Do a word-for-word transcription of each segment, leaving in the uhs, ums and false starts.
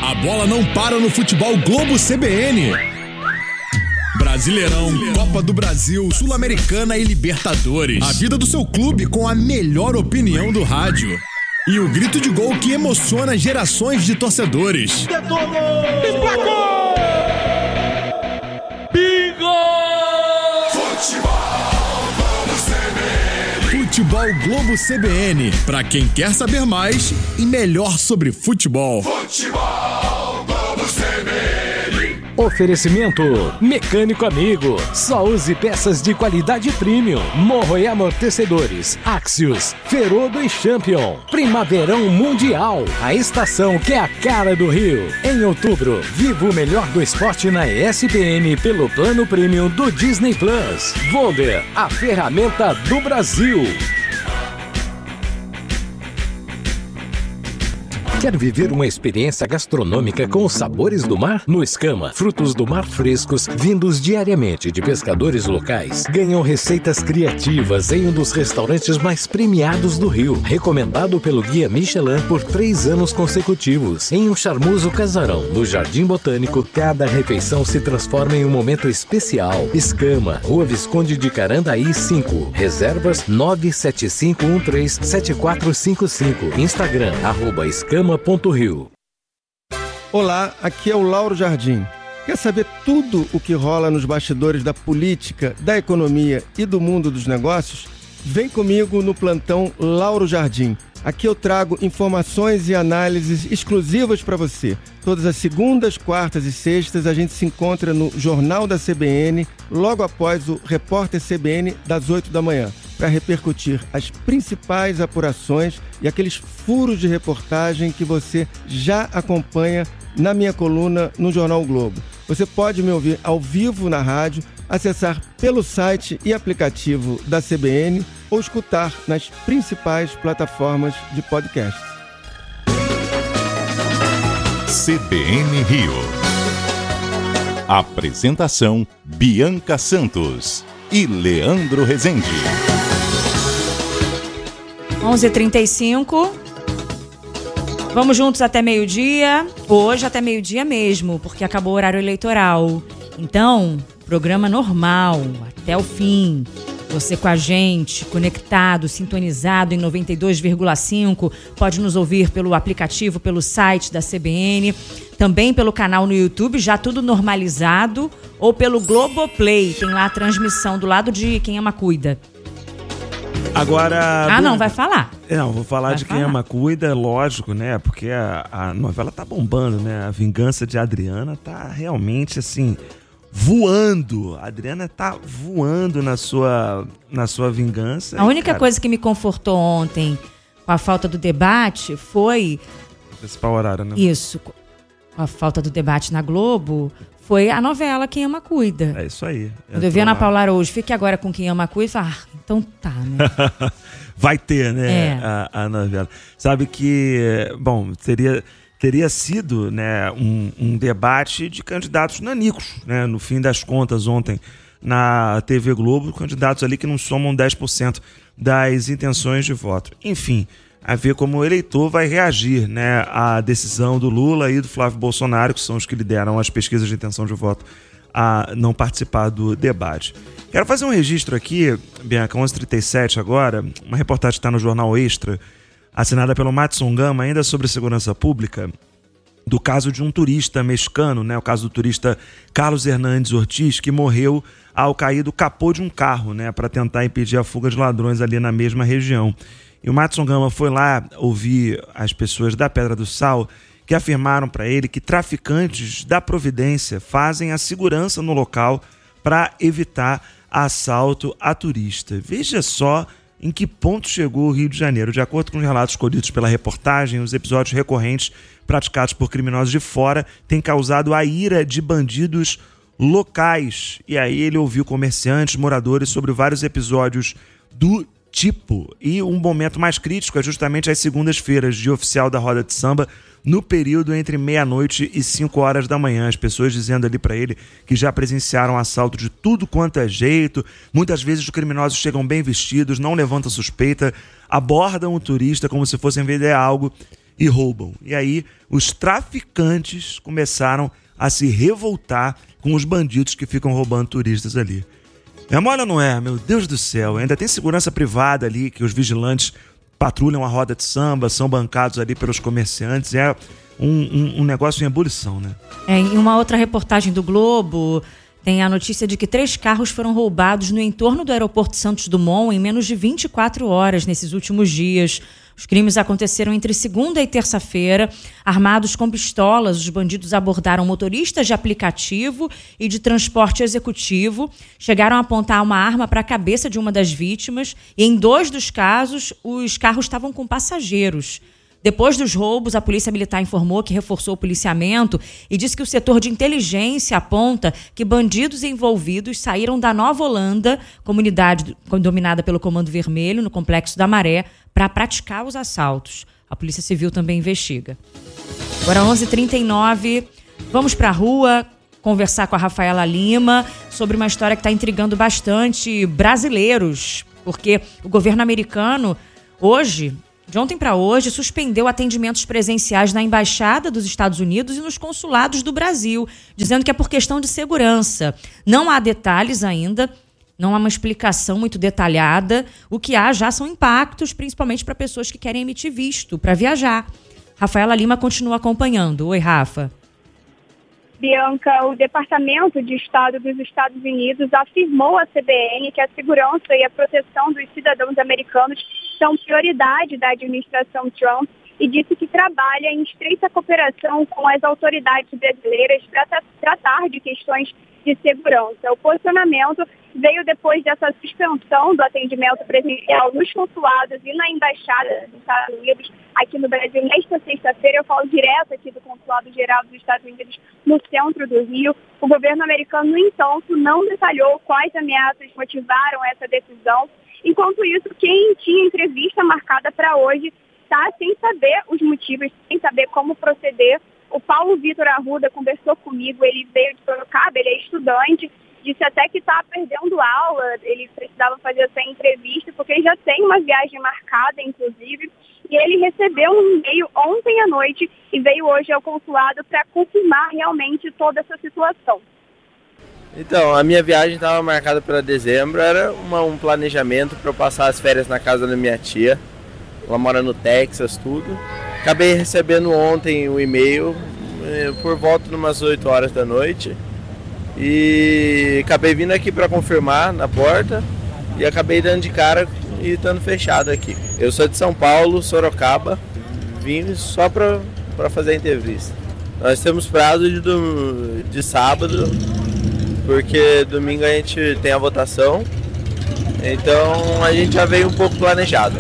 A bola não para no futebol Globo C B N. Brasileirão, Copa do Brasil, Sul-Americana e Libertadores. A vida do seu clube com a melhor opinião do rádio. E o grito de gol que emociona gerações de torcedores. Emplacou! Bingo! Futebol Globo C B N. Futebol Globo C B N. Pra quem quer saber mais e melhor sobre futebol. Futebol Globo C B N. Oferecimento Mecânico Amigo. Só use peças de qualidade premium. Morro e amortecedores. Axios, Ferodo e Champion. Primaverão Mundial. A estação que é a cara do Rio. Em outubro, viva o melhor do esporte na E S P N pelo plano premium do Disney Plus. Volder, a ferramenta do Brasil. Quer viver uma experiência gastronômica com os sabores do mar? No Escama, frutos do mar frescos, vindos diariamente de pescadores locais, ganham receitas criativas em um dos restaurantes mais premiados do Rio, recomendado pelo Guia Michelin por três anos consecutivos. Em um charmoso casarão no Jardim Botânico, cada refeição se transforma em um momento especial. Escama, Rua Visconde de Carandaí cinco. Reservas nove sete cinco um três sete quatro cinco cinco. Instagram, arroba escama. Rio. Olá, aqui é o Lauro Jardim. Quer saber tudo o que rola nos bastidores da política, da economia e do mundo dos negócios? Vem comigo no plantão Lauro Jardim. Aqui eu trago informações e análises exclusivas para você. Todas as segundas, quartas e sextas a gente se encontra no Jornal da C B N, logo após o Repórter C B N das oito da manhã, para repercutir as principais apurações e aqueles furos de reportagem que você já acompanha na minha coluna no Jornal o Globo. Você pode me ouvir ao vivo na rádio, acessar pelo site e aplicativo da C B N ou escutar nas principais plataformas de podcast. C B N Rio. Apresentação: Bianca Santos e Leandro Rezende. onze e trinta e cinco. Vamos juntos até meio-dia. Hoje até meio-dia mesmo, porque acabou o horário eleitoral. Então, programa normal, até o fim. Você com a gente, conectado, sintonizado em noventa e dois vírgula cinco. Pode nos ouvir pelo aplicativo, pelo site da C B N. Também pelo canal no YouTube, já tudo normalizado. Ou pelo Globoplay, tem lá a transmissão do lado de Quem Ama Cuida. Agora... Ah, não, vai falar. Não, vou falar vai de falar. Quem Ama Cuida, lógico, né? Porque a, a novela tá bombando, né? A Vingança de Adriana tá realmente, assim, voando. A Adriana tá voando na sua, na sua vingança. A única cara... coisa que me confortou ontem com a falta do debate foi... Principal horário, né? Isso. Com a falta do debate na Globo... Foi a novela Quem Ama Cuida. É isso aí. Quando eu vi a Ana Paula Araújo, fique agora com Quem Ama Cuida, ah, então tá, né? Vai ter, né, é. a, a novela. Sabe que, bom, teria, teria sido, né, um, um debate de candidatos nanicos, né? No fim das contas, ontem, na T V Globo, candidatos ali que não somam dez por cento das intenções de voto. Enfim, a ver como o eleitor vai reagir, né, à decisão do Lula e do Flávio Bolsonaro, que são os que lideram as pesquisas de intenção de voto, a não participar do debate. Quero fazer um registro aqui, Bianca, onze e trinta e sete agora, uma reportagem que está no Jornal Extra, assinada pelo Matson Gama, ainda sobre segurança pública, do caso de um turista mexicano, né, o caso do turista Carlos Hernandes Ortiz, que morreu ao cair do capô de um carro, né, para tentar impedir a fuga de ladrões ali na mesma região. E o Matson Gama foi lá ouvir as pessoas da Pedra do Sal que afirmaram para ele que traficantes da Providência fazem a segurança no local para evitar assalto a turista. Veja só em que ponto chegou o Rio de Janeiro. De acordo com os relatos colhidos pela reportagem, os episódios recorrentes praticados por criminosos de fora têm causado a ira de bandidos locais. E aí ele ouviu comerciantes, moradores sobre vários episódios do tipo. E um momento mais crítico é justamente as segundas-feiras de oficial da roda de samba, no período entre meia-noite e cinco horas da manhã. As pessoas dizendo ali para ele que já presenciaram assalto de tudo quanto é jeito. Muitas vezes os criminosos chegam bem vestidos, não levantam suspeita, abordam o turista como se fossem vender algo e roubam. E aí os traficantes começaram a se revoltar com os bandidos que ficam roubando turistas ali. É mole ou não é? Meu Deus do céu, ainda tem segurança privada ali, que os vigilantes patrulham a roda de samba, são bancados ali pelos comerciantes, é um, um, um negócio em ebulição, né? É, em uma outra reportagem do Globo, tem a notícia de que três carros foram roubados no entorno do aeroporto Santos Dumont em menos de vinte e quatro horas nesses últimos dias. Os crimes aconteceram entre segunda e terça-feira. Armados com pistolas, os bandidos abordaram motoristas de aplicativo e de transporte executivo. Chegaram a apontar uma arma para a cabeça de uma das vítimas. E em dois dos casos, os carros estavam com passageiros. Depois dos roubos, a Polícia Militar informou que reforçou o policiamento e disse que o setor de inteligência aponta que bandidos envolvidos saíram da Nova Holanda, comunidade dominada pelo Comando Vermelho, no Complexo da Maré, para praticar os assaltos. A Polícia Civil também investiga. Agora, onze e trinta e nove, vamos para a rua conversar com a Rafaela Lima sobre uma história que está intrigando bastante brasileiros, porque o governo americano, hoje... de ontem para hoje, suspendeu atendimentos presenciais na Embaixada dos Estados Unidos e nos consulados do Brasil, dizendo que é por questão de segurança. Não há detalhes ainda, não há uma explicação muito detalhada. O que há já são impactos, principalmente para pessoas que querem emitir visto para viajar. Rafaela Lima continua acompanhando. Oi, Rafa. Bianca, o Departamento de Estado dos Estados Unidos afirmou à C B N que a segurança e a proteção dos cidadãos americanos são prioridade da administração Trump e disse que trabalha em estreita cooperação com as autoridades brasileiras para tratar de questões de segurança. O posicionamento veio depois dessa suspensão do atendimento presencial nos consulados e na Embaixada dos Estados Unidos aqui no Brasil. Nesta sexta-feira, eu falo direto aqui do Consulado Geral dos Estados Unidos no centro do Rio. O governo americano, no entanto, não detalhou quais ameaças motivaram essa decisão. Enquanto isso, quem tinha entrevista marcada para hoje está sem saber os motivos, sem saber como proceder. O Paulo Vitor Arruda conversou comigo, ele veio de Sorocaba, ele é estudante, disse até que está perdendo aula, ele precisava fazer essa entrevista, porque ele já tem uma viagem marcada, inclusive, e ele recebeu um e-mail ontem à noite e veio hoje ao consulado para confirmar realmente toda essa situação. Então, a minha viagem estava marcada para dezembro, era uma, um planejamento para eu passar as férias na casa da minha tia. Ela mora no Texas, tudo. Acabei recebendo ontem o um e-mail por volta de umas oito horas da noite. E acabei vindo aqui para confirmar na porta e acabei dando de cara e estando fechado aqui. Eu sou de São Paulo, Sorocaba, vim só para fazer a entrevista. Nós temos prazo de, do, de sábado, porque domingo a gente tem a votação, então a gente já veio um pouco planejado.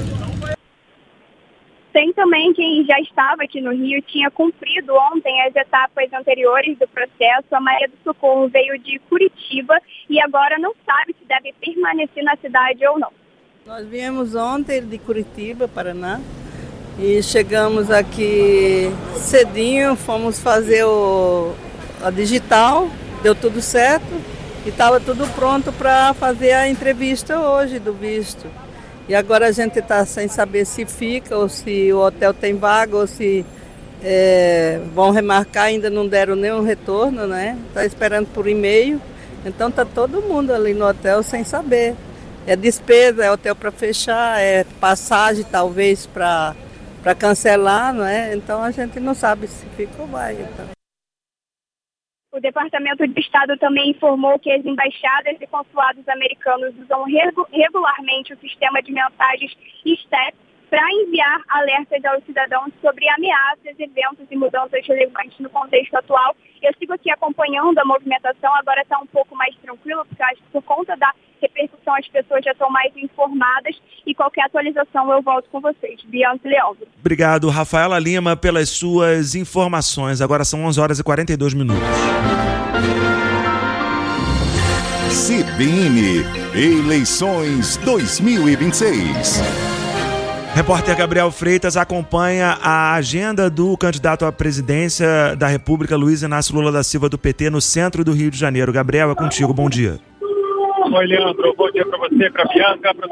Tem também quem já estava aqui no Rio, tinha cumprido ontem as etapas anteriores do processo. A Maria do Socorro veio de Curitiba e agora não sabe se deve permanecer na cidade ou não. Nós viemos ontem de Curitiba, Paraná, e chegamos aqui cedinho, fomos fazer o, a digital, deu tudo certo e estava tudo pronto para fazer a entrevista hoje do visto. E agora a gente está sem saber se fica ou se o hotel tem vaga ou se é, vão remarcar, ainda não deram nenhum retorno, né? Está esperando por e-mail. Então está todo mundo ali no hotel sem saber. É despesa, é hotel para fechar, é passagem talvez para para cancelar, não é? Então a gente não sabe se fica ou vai. Então. O Departamento de Estado também informou que as embaixadas e consulados americanos usam regularmente o sistema de mensagens STEP para enviar alertas aos cidadãos sobre ameaças, eventos e mudanças relevantes no contexto atual. Eu sigo aqui acompanhando a movimentação, agora está um pouco mais tranquilo, porque acho que por conta da repercussão as pessoas já estão mais informadas e qualquer atualização eu volto com vocês. Bianca Leandro. Obrigado, Rafaela Lima, pelas suas informações. Agora são onze horas e quarenta e dois minutos. C B N Eleições dois mil e vinte e seis. Repórter Gabriel Freitas acompanha a agenda do candidato à presidência da República, Luiz Inácio Lula da Silva, do P T, no centro do Rio de Janeiro. Gabriel, é contigo, bom dia. Oi, Leandro, bom dia para você, para a Bianca, para o nosso ouvinte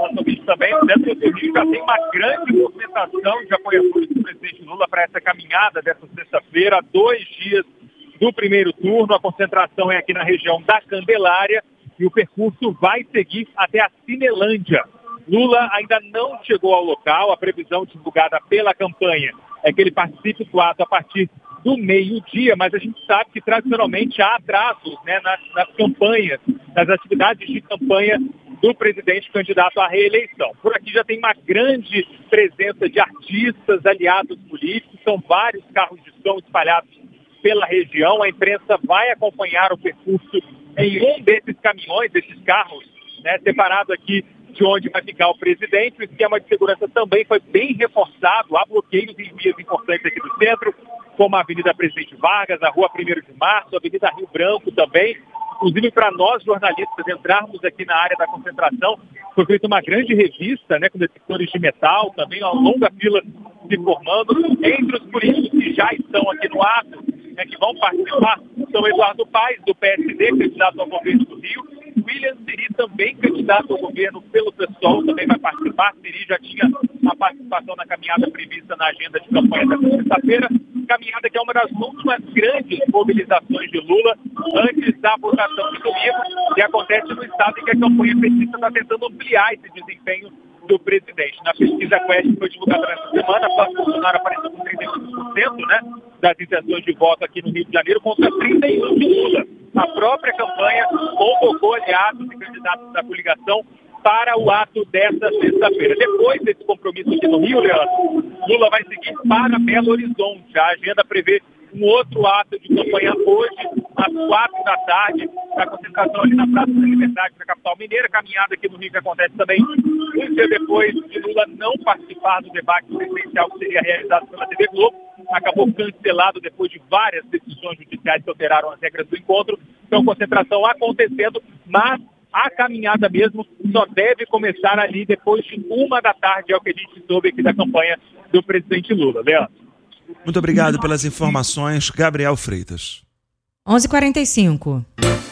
seguinte também, o centro do Rio já tem uma grande movimentação de apoiadores do presidente Lula para essa caminhada dessa sexta-feira, dois dias do primeiro turno. A concentração é aqui na região da Candelária e o percurso vai seguir até a Cinelândia. Lula ainda não chegou ao local. A previsão divulgada pela campanha é que ele participe do ato a partir do meio-dia, mas a gente sabe que tradicionalmente há atrasos, né, nas, nas campanhas, nas atividades de campanha do presidente candidato à reeleição. Por aqui já tem uma grande presença de artistas, aliados políticos, são vários carros de som espalhados pela região. A imprensa vai acompanhar o percurso em um desses caminhões, desses carros, né, separado aqui de onde vai ficar o presidente. O esquema de segurança também foi bem reforçado. Há bloqueios em vias importantes aqui do centro, como a Avenida Presidente Vargas, a Rua primeiro de março, a Avenida Rio Branco também. Inclusive, para nós, jornalistas, entrarmos aqui na área da concentração, foi feita uma grande revista, né, com detectores de metal, também uma longa fila se formando. Entre os políticos que já estão aqui no ato, né, que vão participar, são Eduardo Paes, do P S D, candidato ao governo do Rio. William Siri, também candidato ao governo pelo PSOL, também vai participar. Siri já tinha a participação na caminhada prevista na agenda de campanha desta sexta-feira. Caminhada que é uma das últimas grandes mobilizações de Lula antes da votação de domingo, que acontece no estado em que a campanha petista está tentando ampliar esse desempenho do presidente. Na pesquisa Quest que foi divulgada nessa semana, o Bolsonaro apareceu com trinta e cinco por cento, né, das intenções de voto aqui no Rio de Janeiro contra trinta e um por cento de Lula. A própria campanha convocou aliados e candidatos da coligação para o ato desta sexta-feira. Depois desse compromisso aqui no Rio, Leandro, Lula vai seguir para Belo Horizonte. A agenda prevê um outro ato de campanha hoje, às quatro da tarde, a concentração ali na Praça da Liberdade, na capital mineira. Caminhada aqui no Rio que acontece também um dia depois de Lula não participar do debate presidencial que seria realizado pela T V Globo. Acabou cancelado depois de várias decisões judiciais que alteraram as regras do encontro. Então, concentração acontecendo, mas a caminhada mesmo só deve começar ali depois de uma da tarde, é o que a gente soube aqui da campanha do presidente Lula. Leandro. Muito obrigado pelas informações, Gabriel Freitas. onze e quarenta e cinco.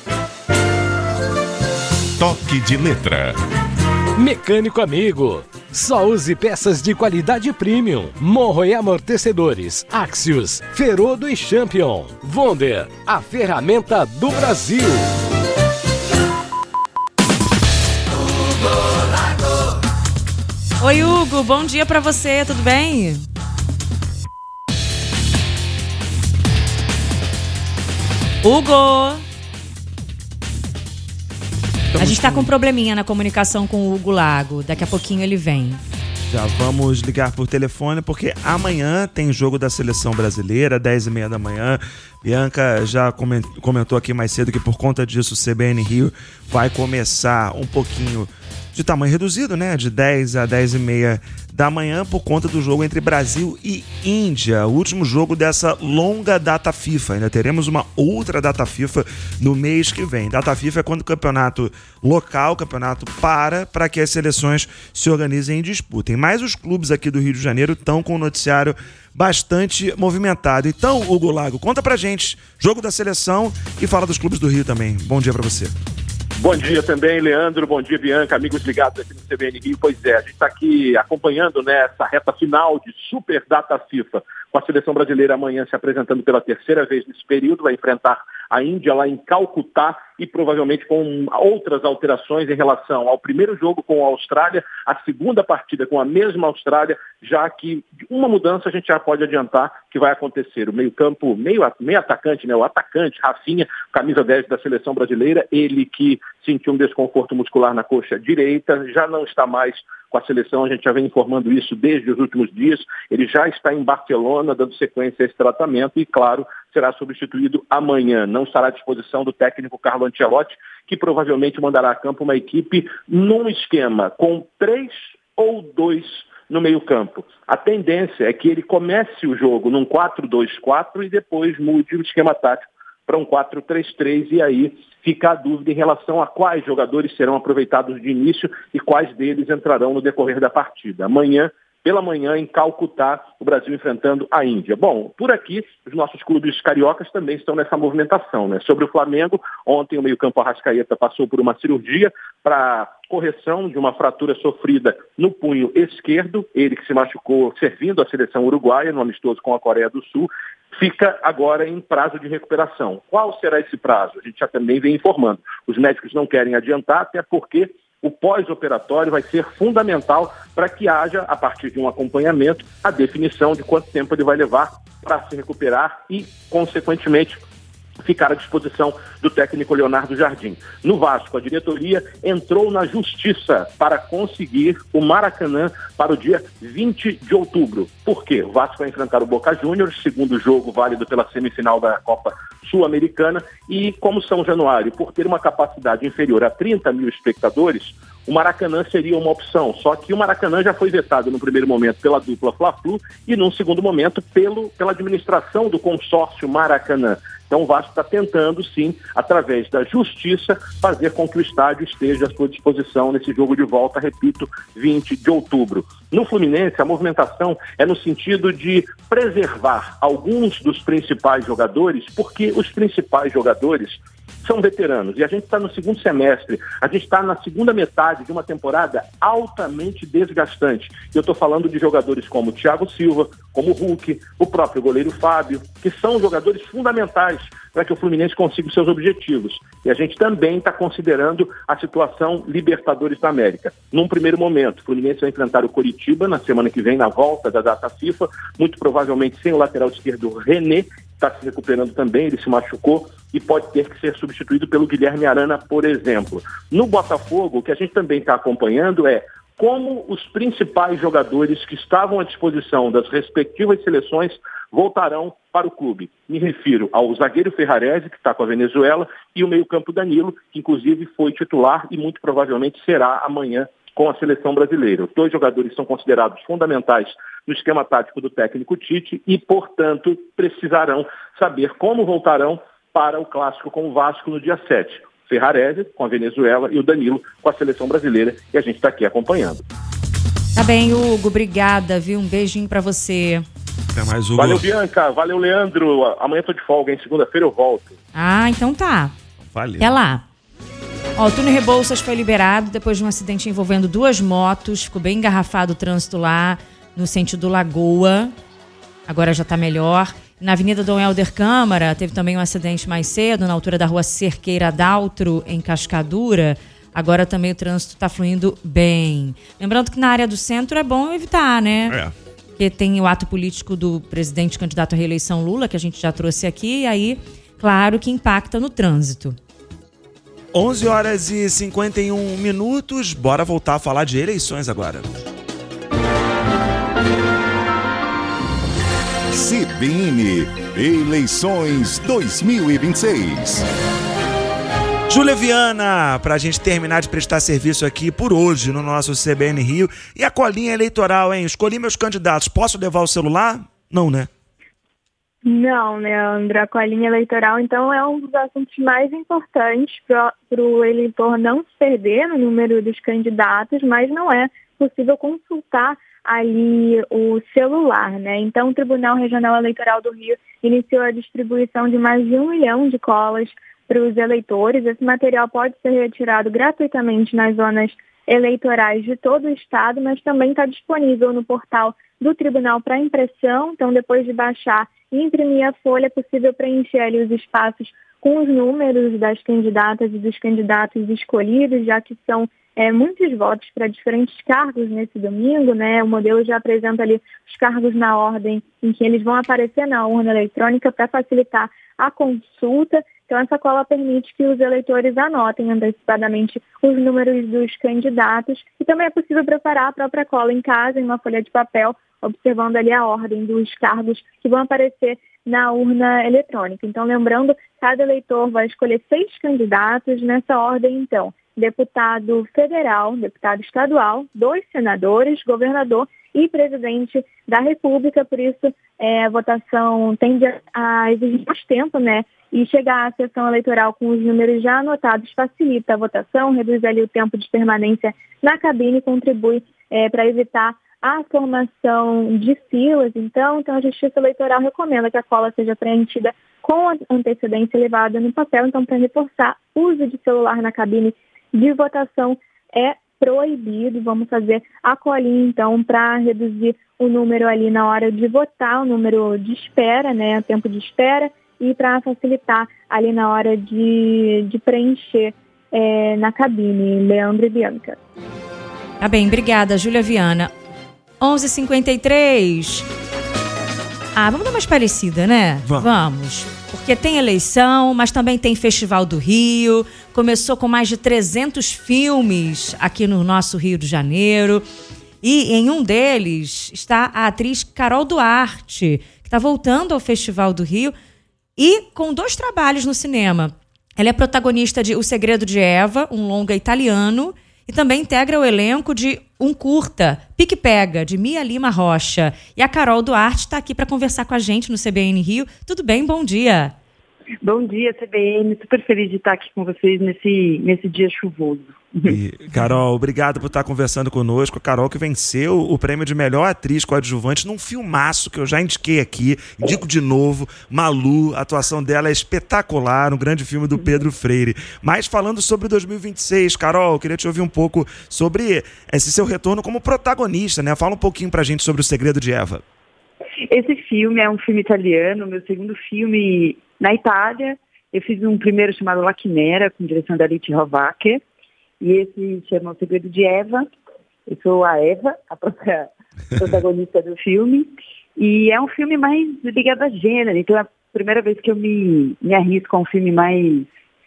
Toque de letra. Mecânico amigo. Só use peças de qualidade premium. Morro e amortecedores. Axios, Ferodo e Champion. Wonder, a ferramenta do Brasil. Oi, Hugo, bom dia pra você, tudo bem? Hugo! A gente tá com um probleminha na comunicação com o Hugo Lago. Daqui a pouquinho ele vem. Já vamos ligar por telefone, porque amanhã tem jogo da Seleção Brasileira, dez e meia da manhã. Bianca já comentou aqui mais cedo que por conta disso o C B N Rio vai começar um pouquinho de tamanho reduzido, né? De dez a dez e meia da manhã, por conta do jogo entre Brasil e Índia, o último jogo dessa longa data FIFA. Ainda teremos uma outra data FIFA no mês que vem. Data FIFA é quando o campeonato local, o campeonato para, para que as seleções se organizem e disputem. Mas os clubes aqui do Rio de Janeiro estão com um noticiário bastante movimentado. Então, Hugo Lago, conta pra gente, jogo da seleção, e fala dos clubes do Rio também. Bom dia pra você. Bom dia também, Leandro. Bom dia, Bianca. Amigos ligados aqui no C B N Rio. Pois é, a gente está aqui acompanhando, né, essa reta final de Super Data FIFA, com a seleção brasileira amanhã se apresentando pela terceira vez nesse período. Vai enfrentar a Índia lá em Calcutá e provavelmente com outras alterações em relação ao primeiro jogo com a Austrália, a segunda partida com a mesma Austrália, já que uma mudança a gente já pode adiantar que vai acontecer. O meio-campo, meio, meio atacante, né, o atacante, Rafinha, camisa dez da seleção brasileira, ele que sentiu um desconforto muscular na coxa direita, já não está mais com a seleção, a gente já vem informando isso desde os últimos dias. Ele já está em Barcelona, dando sequência a esse tratamento e, claro, será substituído amanhã. Não estará à disposição do técnico Carlo Ancelotti, que provavelmente mandará a campo uma equipe num esquema com três ou dois no meio-campo. A tendência é que ele comece o jogo num quatro dois quatro e depois mude o esquema tático para um quatro três três, e aí fica a dúvida em relação a quais jogadores serão aproveitados de início e quais deles entrarão no decorrer da partida. Amanhã pela manhã em Calcutá, o Brasil enfrentando a Índia. Bom, por aqui, os nossos clubes cariocas também estão nessa movimentação, né? Sobre o Flamengo, ontem o meio-campo Arrascaeta passou por uma cirurgia para correção de uma fratura sofrida no punho esquerdo, ele que se machucou servindo a seleção uruguaia no amistoso com a Coreia do Sul, fica agora em prazo de recuperação. Qual será esse prazo? A gente já também vem informando. Os médicos não querem adiantar, até porque o pós-operatório vai ser fundamental para que haja, a partir de um acompanhamento, a definição de quanto tempo ele vai levar para se recuperar e, consequentemente, ficar à disposição do técnico Leonardo Jardim. No Vasco, a diretoria entrou na justiça para conseguir o Maracanã para o dia vinte de outubro. Por quê? O Vasco vai enfrentar o Boca Juniors, segundo jogo válido pela semifinal da Copa Sul-Americana, e como São Januário, por ter uma capacidade inferior a trinta mil espectadores, o Maracanã seria uma opção, só que o Maracanã já foi vetado no primeiro momento pela dupla Fla-Flu e num segundo momento pelo, pela administração do consórcio Maracanã. Então o Vasco está tentando, sim, através da justiça, fazer com que o estádio esteja à sua disposição nesse jogo de volta, repito, vinte de outubro. No Fluminense, a movimentação é no sentido de preservar alguns dos principais jogadores, porque os principais jogadores são veteranos. E a gente está no segundo semestre, a gente está na segunda metade de uma temporada altamente desgastante. E eu estou falando de jogadores como o Thiago Silva, como o Hulk, o próprio goleiro Fábio, que são jogadores fundamentais para que o Fluminense consiga os seus objetivos. E a gente também está considerando a situação Libertadores da América. Num primeiro momento, o Fluminense vai enfrentar o Coritiba na semana que vem, na volta da data FIFA, muito provavelmente sem o lateral esquerdo René, está se recuperando também, ele se machucou e pode ter que ser substituído pelo Guilherme Arana, por exemplo. No Botafogo, o que a gente também está acompanhando é como os principais jogadores que estavam à disposição das respectivas seleções voltarão para o clube. Me refiro ao zagueiro Ferrarese, que está com a Venezuela, e o meio-campo Danilo, que inclusive foi titular e muito provavelmente será amanhã com a seleção brasileira. Os dois jogadores são considerados fundamentais no esquema tático do técnico Tite e, portanto, precisarão saber como voltarão para o clássico com o Vasco no dia sete. Ferrarese com a Venezuela e o Danilo com a seleção brasileira, e a gente está aqui acompanhando. Tá bem, Hugo, obrigada, viu? Um beijinho para você. Até mais, Hugo. Valeu, Bianca. Valeu, Leandro. Amanhã tô de folga, hein? Segunda-feira eu volto. Ah, então tá. Valeu. Até lá. Ó, o túnel Rebouças foi liberado depois de um acidente envolvendo duas motos. Ficou bem engarrafado o trânsito lá no sentido Lagoa. Agora já tá melhor. Na Avenida Dom Helder Câmara, teve também um acidente mais cedo, na altura da rua Cerqueira Daltro, em Cascadura. Agora também o trânsito está fluindo bem. Lembrando que na área do centro é bom evitar, né? É. Porque tem o ato político do presidente candidato à reeleição Lula, que a gente já trouxe aqui, e aí, claro que impacta no trânsito. onze horas e cinquenta e um minutos, bora voltar a falar de eleições agora. C B N, eleições dois mil e vinte e seis. Júlia Viana, pra gente terminar de prestar serviço aqui por hoje no nosso C B N Rio. E a colinha eleitoral, hein? Escolhi meus candidatos. Posso levar o celular? Não, né? Não, Leandro. A colinha eleitoral, então, é um dos assuntos mais importantes para o eleitor não se perder no número dos candidatos, mas não é possível consultar ali o celular, né? Então, o Tribunal Regional Eleitoral do Rio iniciou a distribuição de mais de um milhão de colas para os eleitores. Esse material pode ser retirado gratuitamente nas zonas eleitorais de todo o estado, mas também está disponível no portal do Tribunal para impressão. Então, depois de baixar e imprimir a folha, é possível preencher ali os espaços com os números das candidatas e dos candidatos escolhidos, já que são É, muitos votos para diferentes cargos nesse domingo, né? O modelo já apresenta ali os cargos na ordem em que eles vão aparecer na urna eletrônica para facilitar a consulta. Então, essa cola permite que os eleitores anotem antecipadamente os números dos candidatos e também é possível preparar a própria cola em casa, em uma folha de papel, observando ali a ordem dos cargos que vão aparecer na urna eletrônica. Então, lembrando, cada eleitor vai escolher seis candidatos nessa ordem, então. Deputado federal, deputado estadual, dois senadores, governador e presidente da República. Por isso, é, a votação tende a exigir mais tempo, né? E chegar à sessão eleitoral com os números já anotados facilita a votação, reduz ali o tempo de permanência na cabine e contribui é, para evitar a formação de filas, então, então a Justiça Eleitoral recomenda que a cola seja preenchida com antecedência elevada no papel. Então, para reforçar, uso de celular na cabine de votação é proibido. Vamos fazer a colinha, então, para reduzir o número ali na hora de votar, o número de espera, né, o tempo de espera, e para facilitar ali na hora de, de preencher é, na cabine. Leandro e Bianca. Tá bem, obrigada, Júlia Viana. onze e cinquenta e três. Ah, vamos dar mais parecida, né? Vamos. Vamos. Porque tem eleição, mas também tem Festival do Rio. Começou com mais de trezentos filmes aqui no nosso Rio de Janeiro. E em um deles está a atriz Carol Duarte, que está voltando ao Festival do Rio e com dois trabalhos no cinema. Ela é protagonista de O Segredo de Eva, um longa italiano, e também integra o elenco de um curta, Pique Pega, de Mia Lima Rocha. E a Carol Duarte está aqui para conversar com a gente no C B N Rio. Tudo bem? Bom dia. Bom dia, C B N. Super feliz de estar aqui com vocês nesse, nesse dia chuvoso. E, Carol, obrigado por estar conversando conosco. A Carol que venceu o prêmio de melhor atriz coadjuvante num filmaço que eu já indiquei aqui, indico de novo, Malu. A atuação dela é espetacular, um grande filme do Pedro Freire. Mas falando sobre dois mil e vinte e seis, Carol, eu queria te ouvir um pouco sobre esse seu retorno como protagonista, né? Fala um pouquinho pra gente sobre O Segredo de Eva. Esse filme é um filme italiano, meu segundo filme na Itália. Eu fiz um primeiro chamado La Chimera, com direção da Alice Rohrwacher. E esse chama O Segredo de Eva. Eu sou a Eva, a própria protagonista do filme. E é um filme mais ligado a gênero. Então é a primeira vez que eu me, me arrisco a um filme mais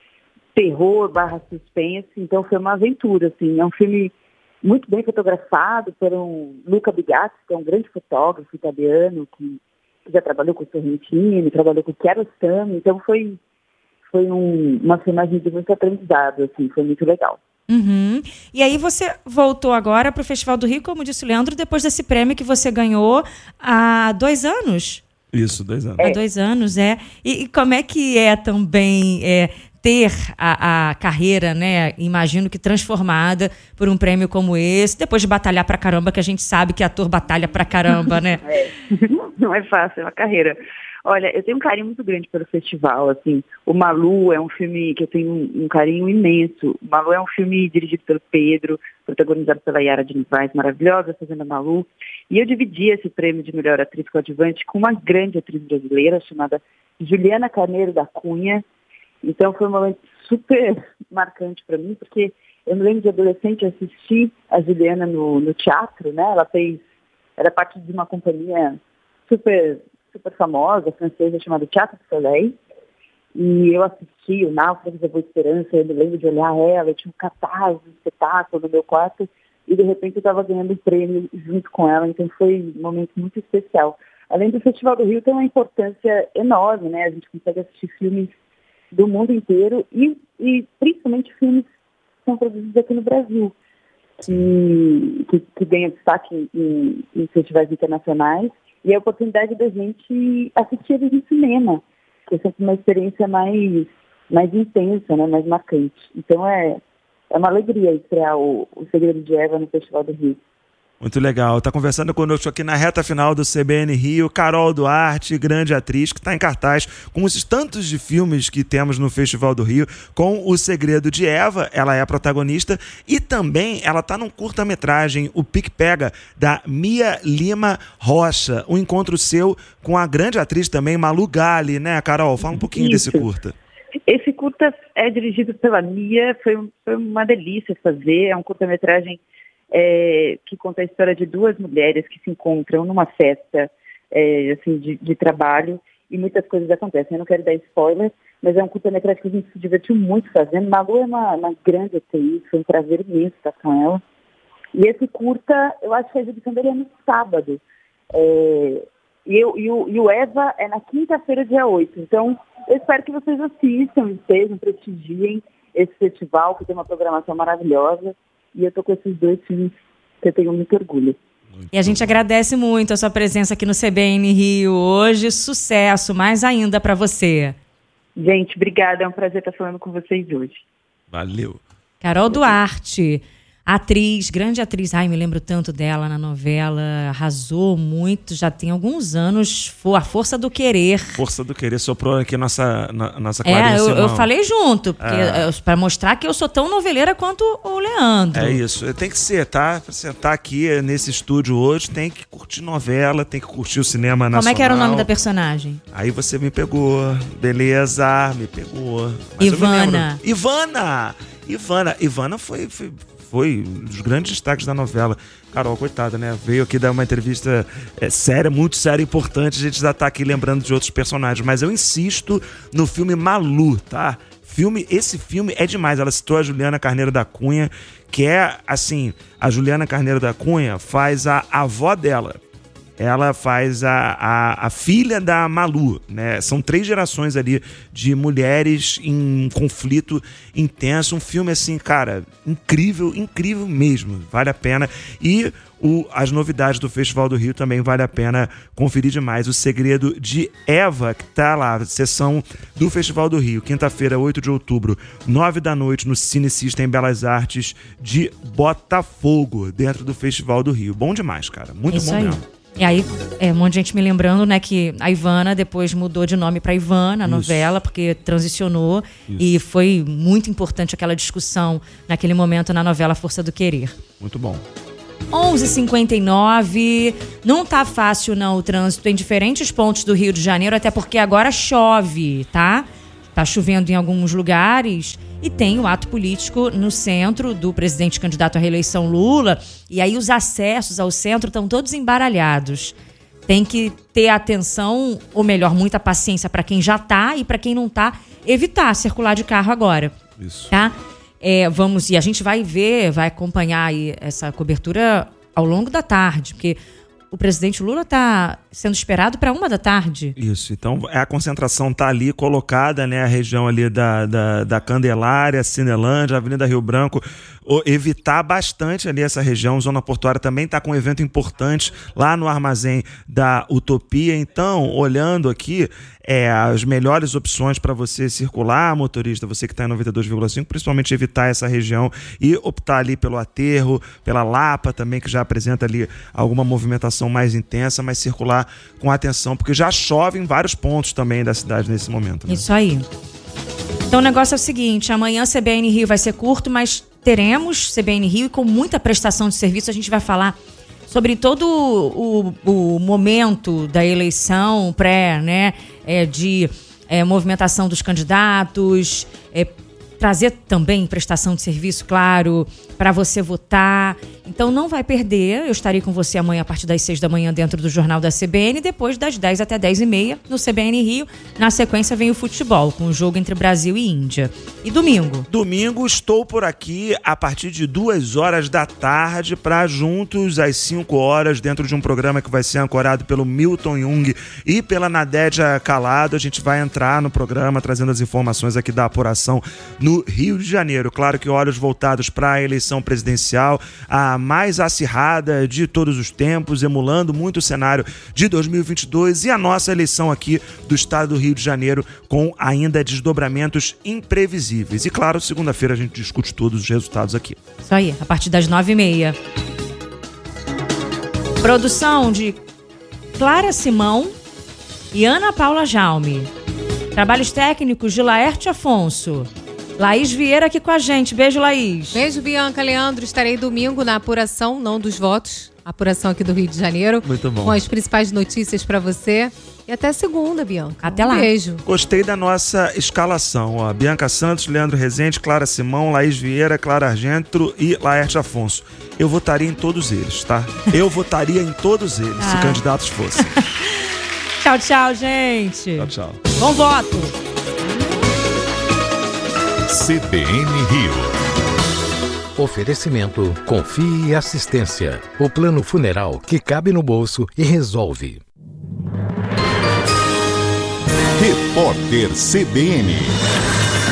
terror barra suspense. Então foi uma aventura, assim. É um filme muito bem fotografado por um Luca Bigatti, que é um grande fotógrafo italiano, que, que já trabalhou com o Sorrentino, trabalhou com o Kiarostami. Então foi, foi um, uma filmagem de muito aprendizado, assim. Foi muito legal. Uhum. E aí você voltou agora para o Festival do Rio, como disse o Leandro, depois desse prêmio que você ganhou há dois anos. Isso, dois anos. Há dois anos, é. E, e como é que é também é, ter a, a carreira, né, imagino que transformada por um prêmio como esse, depois de batalhar pra caramba, que a gente sabe que ator batalha pra caramba, né? É. Não é fácil, é uma carreira. Olha, eu tenho um carinho muito grande pelo festival, assim. O Malu é um filme que eu tenho um, um carinho imenso. O Malu é um filme dirigido pelo Pedro, protagonizado pela Yara de Novaes, maravilhosa, fazendo a Malu. E eu dividi esse prêmio de melhor atriz coadjuvante com uma grande atriz brasileira chamada Juliana Carneiro da Cunha. Então foi um momento super marcante para mim, porque eu me lembro de adolescente assistir a Juliana no, no teatro, né? Ela fez, era parte de uma companhia super... super famosa, francesa, chamada Teatro do Soleil, e eu assisti o Náufragos da Boa Esperança, eu me lembro de olhar ela, eu tinha um catarse, um espetáculo no meu quarto, e de repente eu estava ganhando um prêmio junto com ela, então foi um momento muito especial. Além do Festival do Rio, tem uma importância enorme, né? A gente consegue assistir filmes do mundo inteiro, e, e principalmente filmes que são produzidos aqui no Brasil, que, que, que ganham destaque em, em festivais internacionais, e a oportunidade da gente assistir eles no cinema, que é sempre uma experiência mais, mais intensa, né, mais marcante. Então é, é uma alegria estrear o, o Segredo de Eva no Festival do Rio. Muito legal. Está conversando conosco aqui na reta final do C B N Rio, Carol Duarte, grande atriz, que está em cartaz com os tantos de filmes que temos no Festival do Rio, com O Segredo de Eva, ela é a protagonista, e também ela está num curta-metragem, o Pique Pega, da Mia Lima Rocha, um encontro seu com a grande atriz também, Malu Gali, né, Carol? Fala um pouquinho Isso. desse curta. Esse curta é dirigido pela Mia, foi, um, foi uma delícia fazer, é um curta-metragem É, que conta a história de duas mulheres que se encontram numa festa é, assim, de, de trabalho, e muitas coisas acontecem. Eu não quero dar spoiler, mas é um curta-metragem que a gente se divertiu muito fazendo. Malu é uma, uma grande atriz, foi um prazer imenso estar com ela. E esse curta, eu acho que a exibição dele é no sábado. É, e, eu, e, o, e o Eva é na quinta-feira, dia oito. Então, eu espero que vocês assistam, estejam, prestigiem esse festival, que tem uma programação maravilhosa. E eu tô com esses dois filmes que eu tenho muito orgulho. E a gente agradece muito a sua presença aqui no C B N Rio hoje. Sucesso, mais ainda para você. Gente, obrigada. É um prazer estar falando com vocês hoje. Valeu. Carol Duarte. A atriz, grande atriz, ai, me lembro tanto dela na novela, arrasou muito, já tem alguns anos, foi A Força do Querer. Força do Querer, soprou aqui nossa, na, nossa É, Clarice eu, eu Simão. falei junto, porque É. para mostrar que eu sou tão noveleira quanto o Leandro. É isso, tem que ser, tá? Pra sentar aqui nesse estúdio hoje, tem que curtir novela, tem que curtir o cinema nacional. Como é que era o nome da personagem? Aí você me pegou, beleza, me pegou. Mas eu me Ivana. lembro. Ivana! Ivana, Ivana foi, foi, foi um dos grandes destaques da novela. Carol, coitada, né? Veio aqui dar uma entrevista é, séria, muito séria, importante. A gente já tá aqui lembrando de outros personagens. Mas eu insisto no filme Malu, tá? Filme, esse filme é demais. Ela citou a Juliana Carneiro da Cunha, que é, assim, a Juliana Carneiro da Cunha faz a avó dela. Ela faz a, a, a filha da Malu, né? São três gerações ali de mulheres em um conflito intenso. Um filme, assim, cara, incrível, incrível mesmo. Vale a pena. E o, as novidades do Festival do Rio também vale a pena conferir demais. O Segredo de Eva, que tá lá, sessão do Festival do Rio, quinta-feira, oito de outubro, nove da noite, no Cine System Belas Artes de Botafogo, dentro do Festival do Rio. Bom demais, cara. Muito Isso bom aí. mesmo. E aí, é, um monte de gente me lembrando, né, que a Ivana depois mudou de nome para Ivana, a Isso. novela, porque transicionou. Isso. E foi muito importante aquela discussão naquele momento na novela Força do Querer. Muito bom. onze e cinquenta e nove, não tá fácil não o trânsito em diferentes pontos do Rio de Janeiro, até porque agora chove, tá? Tá chovendo em alguns lugares e tem o ato político no centro do presidente candidato à reeleição Lula, e aí os acessos ao centro estão todos embaralhados. Tem que ter atenção, ou melhor, muita paciência para quem já tá e para quem não tá, evitar circular de carro agora. Isso. Tá? É, vamos, e a gente vai ver, vai acompanhar aí essa cobertura ao longo da tarde, porque o presidente Lula está sendo esperado para uma da tarde. Isso, então a concentração tá ali colocada, né, a região ali da, da, da Candelária, Cinelândia, Avenida Rio Branco, o, evitar bastante ali essa região. Zona Portuária também tá com um evento importante lá no Armazém da Utopia. Então, olhando aqui, é, as melhores opções para você circular, motorista, você que está em noventa e dois vírgula cinco, principalmente evitar essa região e optar ali pelo Aterro, pela Lapa também, que já apresenta ali alguma movimentação mais intensa, mas circular com atenção, porque já chove em vários pontos também da cidade nesse momento. Né? Isso aí. Então o negócio é o seguinte, amanhã C B N Rio vai ser curto, mas teremos C B N Rio e com muita prestação de serviço. A gente vai falar sobre todo o, o, o momento da eleição pré, né, é, de é, movimentação dos candidatos, é, trazer também prestação de serviço, claro, para você votar. Então não vai perder, eu estarei com você amanhã a partir das seis da manhã dentro do Jornal da C B N, depois das dez até dez e meia no C B N Rio. Na sequência vem o futebol, com o jogo entre Brasil e Índia. E domingo? Domingo estou por aqui a partir de duas horas da tarde para juntos às cinco horas, dentro de um programa que vai ser ancorado pelo Milton Jung e pela Nadédia Calado. A gente vai entrar no programa trazendo as informações aqui da apuração no Rio de Janeiro. Claro que olhos voltados para a eleição presidencial, a mais acirrada de todos os tempos, emulando muito o cenário de dois mil e vinte e dois e a nossa eleição aqui do estado do Rio de Janeiro, com ainda desdobramentos imprevisíveis. E claro, segunda-feira a gente discute todos os resultados aqui. Isso aí, a partir das nove e meia. Produção de Clara Simão e Ana Paula Jaume. Trabalhos técnicos de Laerte Afonso. Laís Vieira aqui com a gente. Beijo, Laís. Beijo, Bianca. Leandro, estarei domingo na apuração, não dos votos, apuração aqui do Rio de Janeiro. Muito bom. Com as principais notícias pra você. E até segunda, Bianca. Até um lá. Beijo. Gostei da nossa escalação, ó. Bianca Santos, Leandro Rezende, Clara Simão, Laís Vieira, Clara Argento e Laerte Afonso. Eu votaria em todos eles, tá? Eu votaria em todos eles, Ah. se candidatos fossem. Tchau, tchau, gente. Tchau, tchau. Bom voto. C B N Rio. Oferecimento Confie e Assistência. O plano funeral que cabe no bolso e resolve. Repórter C B N.